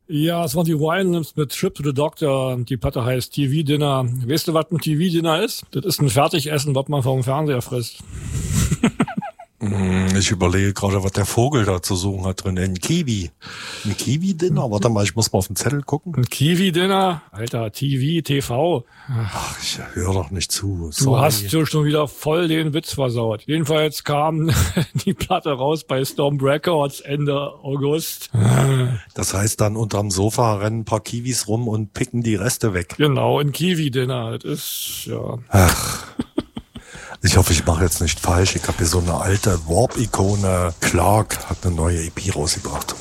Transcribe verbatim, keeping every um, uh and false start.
Ja, es waren die Winans mit Trip to the Doctor. Die Platte heißt T V-Dinner. Weißt du, was ein T V-Dinner ist? Das ist ein Fertigessen, was man vom Fernseher frisst. Ich überlege gerade, was der Vogel da zu suchen hat drin. Ein Kiwi. Ein Kiwi-Dinner? Warte mal, ich muss mal auf den Zettel gucken. Ein Kiwi-Dinner? Alter, T V, T V. Ach, ich höre doch nicht zu. Du Sorry. hast so schon wieder voll den Witz versaut. Jedenfalls kam die Platte raus bei Storm Records Ende August. Das heißt dann, unterm Sofa rennen ein paar Kiwis rum und picken die Reste weg. Genau, ein Kiwi-Dinner. Das ist, ja... Ach... Ich hoffe, ich mache jetzt nicht falsch. Ich habe hier so eine alte Warp-Ikone. Clark hat eine neue E P rausgebracht.